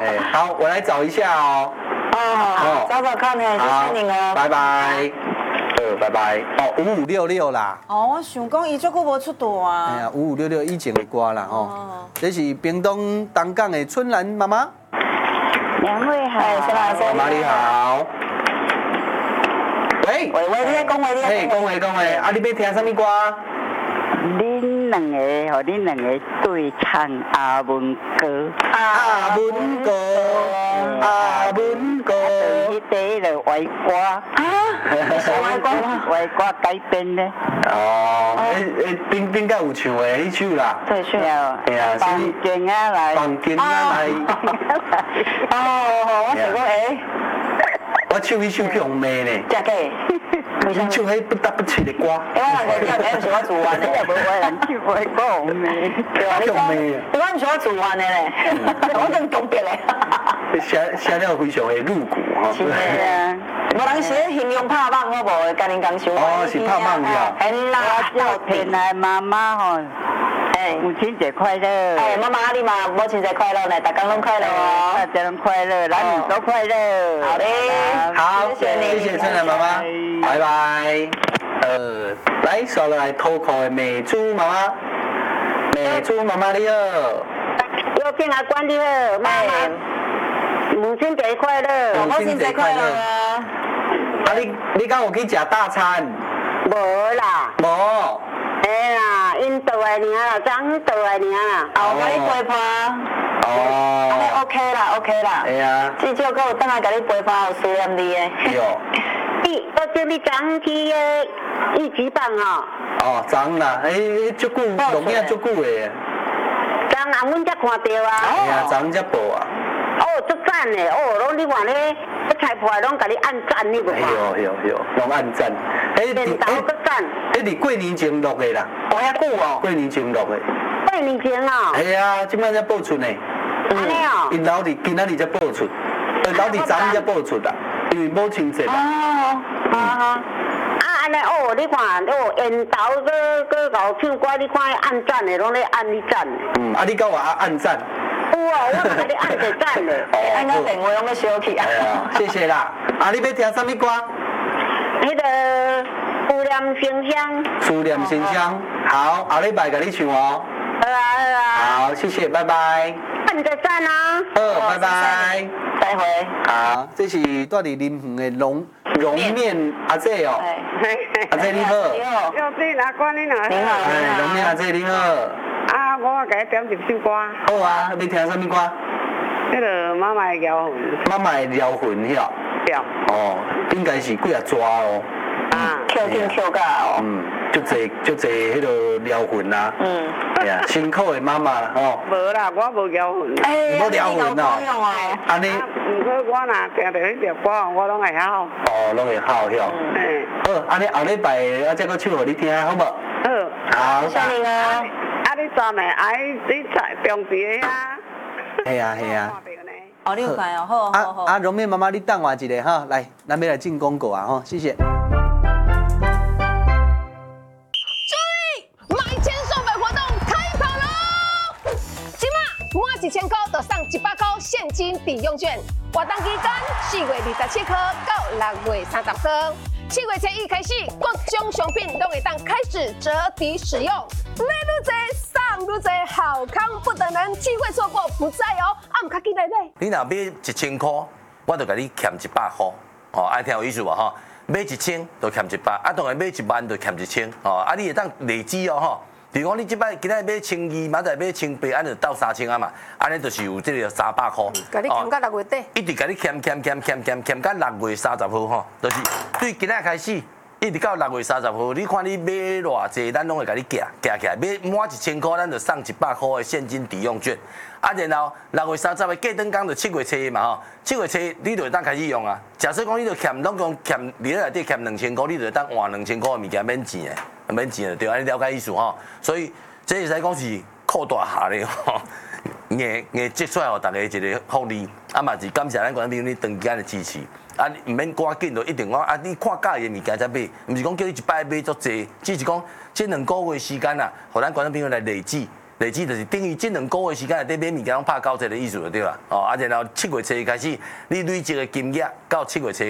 哎，好，我来找一下哦。 哦，找找看呢，谢谢您哦。 拜拜。拜拜。哦，5566啦。 哦，我想讲，伊足久无出道啊。 哎呀，5566以前的歌啦吼。这是屏东东港的春兰妈妈。 两位好， 妈妈你好。喂， 你在讲话， 嘿，讲话，啊，你要听什么歌？ 恁两个对唱阿文歌。 阿文歌，阿文歌。 迄第个歪歌。歪歌改编的。 哦，顶甲有唱的迄首啦。 对，是啊。 哎呀， 房间啊来。 房间啊来。 哦，我想讲我唱迄首叫红妹呢。 假的。 你唱迄不得不起的歌。 我人讲讲，是我自愿的， 也无话人唱歪歌红妹。 对啊，你讲，我唔是我自愿的咧，我更特别咧。 写了非常的露骨吼。 是啊。无人是咧形容拍网，我无甲恁讲想。 哦，是拍网呀。 很啦，照片来妈妈吼。母亲节快乐！ 哎，妈妈你嘛，母亲节快乐呢，大家拢快乐哦， 大家拢快乐，男女都快乐。 好嘞， 好，谢谢春兰妈妈，拜拜。来，刷来投稿的美珠妈妈，美珠妈妈你好， 右边阿关你好，妈妈，母亲节快乐， 母亲节快乐啊！ 啊，你敢有去食大餐？ 无啦， 无。 哎啦，因倒来尔啦，昨倒来尔啦， 后甲你陪伴。 哦。 安尼 OK 啦，OK 啦。 哎呀。 至少佫有等下甲你陪伴，有思念你的。 有。 我叫你昨去的一级棒哦。 哦，昨啦，足久，录影足久的。 昨啊，阮才看到啊。 哎呀，昨才报啊。 哦，足赞的哦，拢你看咧，菜谱拢甲你按赞，你无看？ 有，拢按赞。 电头搁赞。 伫过年前录的啦。 哦，遐久哦。 过年前录的。 过年前哦。 哎呀，即摆才播出呢。 安尼哦。 因老弟今仔日才播出，老弟昨才播出啦，因为母亲节啦。 哦，啊，安尼哦，你看哦，烟头搁搞唱歌，你看按赞的，拢咧按你赞。 啊，你甲我按赞。 有啊，我甲你按着赞的。 按个电话拢要烧起啊。 谢谢啦。啊，你要听什么歌？ 迄个思念馨香。 思念馨香。好，下礼拜甲你唱哦。 好啊。 好，谢谢，拜拜。 按着赞啊。 好，拜拜。 再会。 好，这是住伫林园的龙面阿姐哦。阿姐你好。 你好。 幼稚阿官你好。 你好。 龙面阿姐你好。 啊，我给你点一首歌。 好啊，你听什么歌？ 迄个妈妈的摇魂。 妈妈的摇魂遐。 对。 哦，应该是几啊抓哦。 啊。 跳进跳噶哦。 足济迄个撩魂啦。哎呀，辛苦的妈妈哦。 无啦，我无摇魂。 无撩魂哦。安尼。 毋过我若听到迄条歌，我拢会晓。 哦，拢会晓晓。好，安尼后礼拜我再搁唱互你听，好无？好。 好。谢谢啊。 啊，你专门爱你在中时的啊。 系啊系啊。 哦，你有看哦，好好好。 荣面妈妈，你等我一下哈，来，咱要来进广告啊哈，谢谢。 满1000块就送100块现金抵用券，活动期间4月27号到6月30号，7月初1开始，各种商品都会当开始折抵使用，买愈多送愈多，好康不等人，机会错过不再哦，啊，唔卡记得买。 你若买1000块，我就甲你欠100块，哦，爱听有意思无吼？买1000就欠100，啊，当然买1万就欠1000，哦，啊，你会当累积哦吼。比如讲，你即摆今仔买1200，明仔买1800，安就到3000啊嘛，安尼就是有这个300块。 甲你欠到6月底。 一直甲你欠到6月30号吼，就是对今仔开始，一直到6月30号，你看你买偌济，咱拢会甲你夹起来，买满1000块，咱就送100块的现金抵用券。啊，然后6月30的过灯工就7月初嘛吼，7月初你就会当开始用啊。假设讲你就欠，拢讲欠你内底欠2000块，你就会当换2000块的物件免钱的，免钱的对，安尼了解意思吼。所以这会使讲是扩大下咧吼，硬积出来互大家一个福利，啊嘛是感谢咱观众朋友你长期的支持。啊，唔免赶紧就一定讲啊，你看介意的物件才买，唔是讲叫你一摆买足济，只是讲这2个月时间啊，互咱观众朋友来累积累计就是等于这2个月时间内底买物件拢拍9折的意思就对啦。哦，啊然后7月初开始，你累积的金额到7月初